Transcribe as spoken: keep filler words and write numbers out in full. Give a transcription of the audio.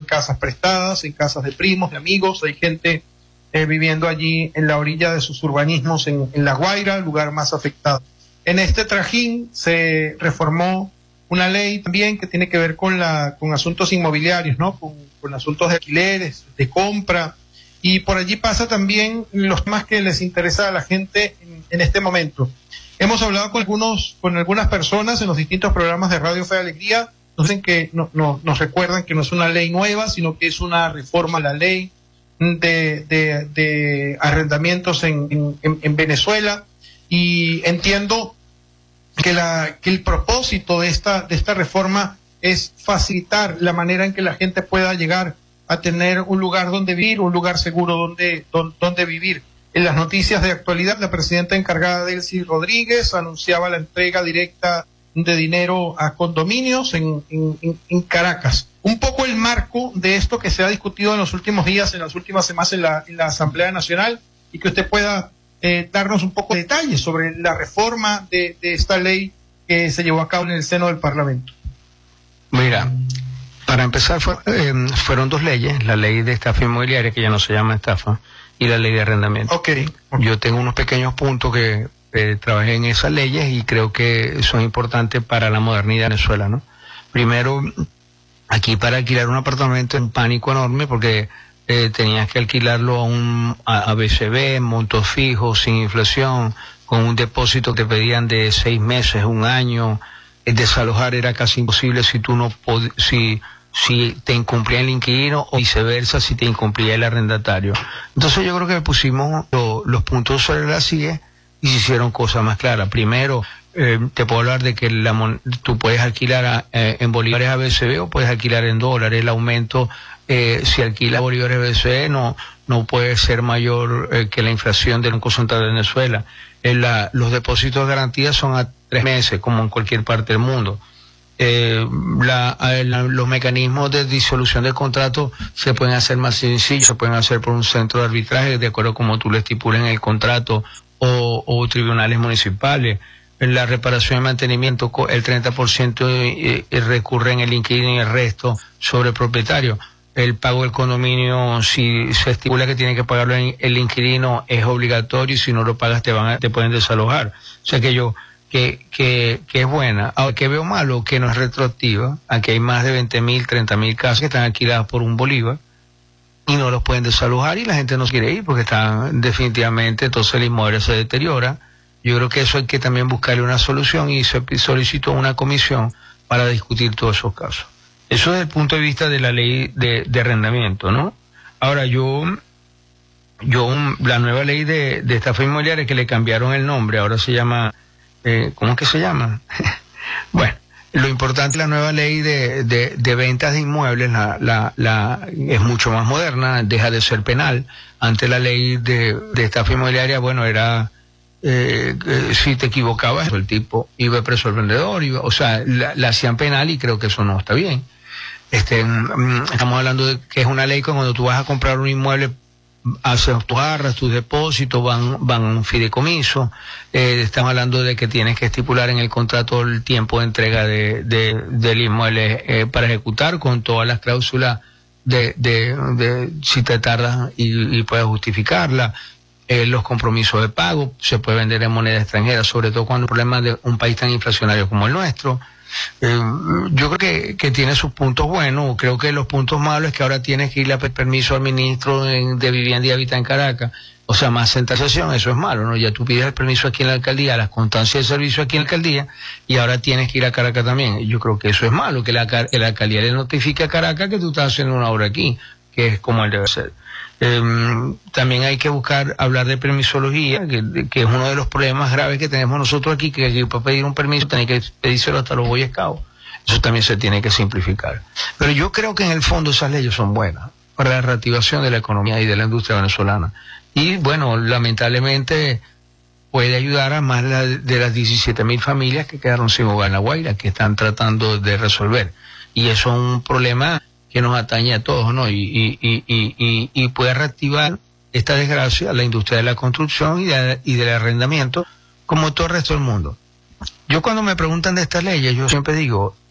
casas prestadas, en casas de primos, de amigos. Hay gente eh, viviendo allí en la orilla de sus urbanismos en, en La Guaira, el lugar más afectado. En este trajín se reformó una ley también que tiene que ver con la con asuntos inmobiliarios, ¿no? Con, con asuntos de alquileres, de compra, y por allí pasa también los temas que les interesa a la gente en, en este momento. Hemos hablado con algunos con algunas personas en los distintos programas de Radio Fe y Alegría. Nos dicen que no, no, nos recuerdan que no es una ley nueva, sino que es una reforma a la ley de, de, de arrendamientos en, en, en Venezuela, y entiendo que la que el propósito de esta de esta reforma es facilitar la manera en que la gente pueda llegar a tener un lugar donde vivir, un lugar seguro donde donde, donde vivir. En las noticias de actualidad, la presidenta encargada, Delcy Rodríguez, anunciaba la entrega directa de dinero a condominios en, en, en Caracas. Un poco el marco de esto que se ha discutido en los últimos días, en las últimas semanas en la, en la Asamblea Nacional, y que usted pueda Eh, darnos un poco de detalles sobre la reforma de, de esta ley que se llevó a cabo en el seno del Parlamento. Mira, para empezar fue, eh, fueron dos leyes, la ley de estafa inmobiliaria, que ya no se llama estafa, y la ley de arrendamiento. Okay, okay. Yo tengo unos pequeños puntos que eh, trabajé en esas leyes y creo que son importantes para la modernidad de Venezuela, ¿no? Primero, aquí para alquilar un apartamento es un pánico enorme porque Eh, tenías que alquilarlo a un a, a B C B, montos fijos, sin inflación, con un depósito que te pedían de seis meses, un año. El desalojar era casi imposible si tú no pod si si te incumplía el inquilino, o viceversa si te incumplía el arrendatario. Entonces yo creo que pusimos lo, los puntos sobre las sillas y se hicieron cosas más claras. Primero, eh, te puedo hablar de que la tú puedes alquilar a, eh, en bolívares a B C B o puedes alquilar en dólares. El aumento, Eh, si alquila bolívares B C E no no puede ser mayor eh, que la inflación del Banco Central de Venezuela. Eh, la, los depósitos de garantía son a tres meses, como en cualquier parte del mundo. Eh, la, la, los mecanismos de disolución del contrato se pueden hacer más sencillos, se pueden hacer por un centro de arbitraje, de acuerdo como tú lo estipules en el contrato, o, o tribunales municipales. La reparación y mantenimiento, el treinta por ciento eh, eh, recurre en el inquilino y el resto sobre el propietario. El pago del condominio, si se estipula que tiene que pagarlo en el inquilino, es obligatorio, y si no lo pagas te van a, te pueden desalojar. O sea que yo, que, que, que es buena. Ahora, que veo malo, que no es retroactiva. Aquí hay más de veinte mil, treinta mil casas que están alquiladas por un bolívar y no los pueden desalojar, y la gente no quiere ir porque están definitivamente, entonces el inmueble se deteriora. Yo creo que eso hay que también buscarle una solución, y se solicitó una comisión para discutir todos esos casos. Eso desde el punto de vista de la ley de, de arrendamiento, ¿no? Ahora, yo, yo la nueva ley de, de estafa inmobiliaria, que le cambiaron el nombre, ahora se llama, eh, ¿cómo es que se llama? Bueno, lo importante de la nueva ley de, de, de ventas de inmuebles, la, la, la, es mucho más moderna, deja de ser penal. Antes la ley de, de estafa inmobiliaria, bueno, era... Eh, eh, si te equivocabas, el tipo iba preso al vendedor, iba, o sea, la, la hacían penal, y creo que eso no está bien. Este, mm, estamos hablando de que es una ley que cuando tú vas a comprar un inmueble, haces tus arras, tus depósitos, van, van a un fideicomiso. Eh, estamos hablando de que tienes que estipular en el contrato el tiempo de entrega de, de, del inmueble eh, para ejecutar, con todas las cláusulas de, de, de si te tardas y, y puedes justificarla. Eh, los compromisos de pago, se puede vender en moneda extranjera, sobre todo cuando el problema de un país tan inflacionario como el nuestro. Eh, yo creo que, que tiene sus puntos buenos. Creo que los puntos malos es que ahora tienes que irle a pedir permiso al ministro de, de Vivienda y Hábitat en Caracas. O sea, más centralización, eso es malo, ¿no? Ya tú pides el permiso aquí en la alcaldía, las constancias de servicio aquí en la alcaldía, y ahora tienes que ir a Caracas también. Yo creo que eso es malo, que la, que la alcaldía le notifique a Caracas que tú estás haciendo una obra aquí, que es como él debe ser. Eh, también hay que buscar hablar de permisología, que, que es uno de los problemas graves que tenemos nosotros aquí, que aquí para pedir un permiso tenés que pedírselo hasta los Boy Scouts. Eso también se tiene que simplificar. Pero yo creo que en el fondo esas leyes son buenas para la reactivación de la economía y de la industria venezolana. Y bueno, lamentablemente puede ayudar a más de las diecisiete mil familias que quedaron sin hogar en La Guaira, que están tratando de resolver. Y eso es un problema que nos atañe a todos, ¿no? Y, y, y, y, y puede reactivar esta desgracia, la industria de la construcción y, de, y del arrendamiento, como todo el resto del mundo. Yo cuando me preguntan de estas leyes, yo siempre digo,